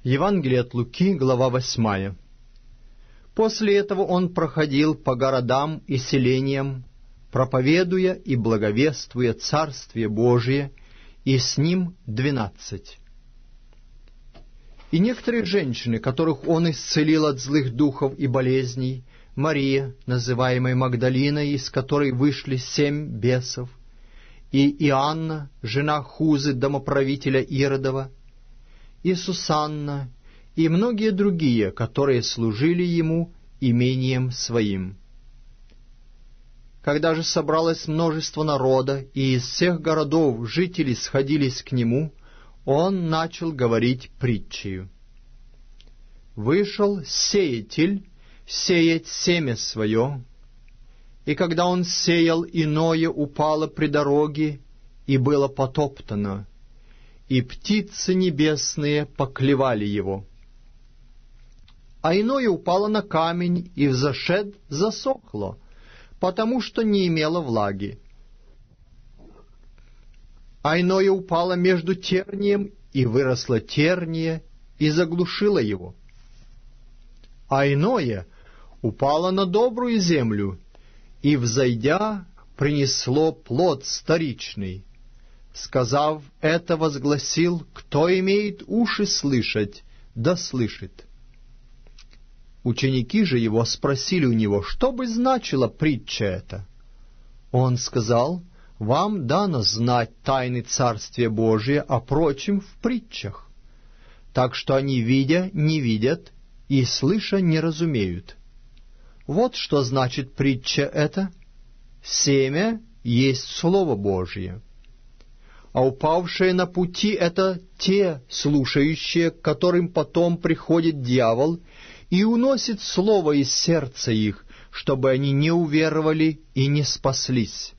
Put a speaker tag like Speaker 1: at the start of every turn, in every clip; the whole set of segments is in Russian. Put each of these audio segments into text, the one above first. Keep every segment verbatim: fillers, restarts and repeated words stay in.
Speaker 1: Евангелие от Луки, глава восьмая. После этого он проходил по городам и селениям, проповедуя и благовествуя Царствие Божие, и с ним двенадцать. И некоторые женщины, которых он исцелил от злых духов и болезней, Мария, называемая Магдалиной, из которой вышли семь бесов, и Иоанна, жена Хузы, домоправителя Иродова, и Сусанна, и многие другие, которые служили ему имением своим. Когда же собралось множество народа, и из всех городов жители сходились к нему, он начал говорить притчею. «Вышел сеятель сеять семя свое, и когда он сеял, иное упало при дороге, и было потоптано, и птицы небесные поклевали его. А иное упало на камень, и взошед засохло, потому что не имело влаги. А иное упало между тернием, и выросло терние, и заглушило его. А иное упало на добрую землю, и, взойдя, принесло плод сторичный. Сказав это, возгласил: кто имеет уши слышать, да слышит. Ученики же его спросили у него, что бы значила притча эта. Он сказал: вам дано знать тайны Царствия Божия, а прочим в притчах. Так что они, видя, не видят, и слыша, не разумеют. Вот что значит притча эта. Семя есть Слово Божие. А упавшие на пути — это те слушающие, к которым потом приходит дьявол и уносит слово из сердца их, чтобы они не уверовали и не спаслись.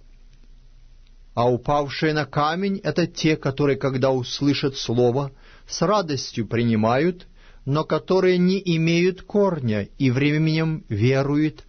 Speaker 1: А упавшие на камень — это те, которые, когда услышат слово, с радостью принимают, но которые не имеют корня и временем веруют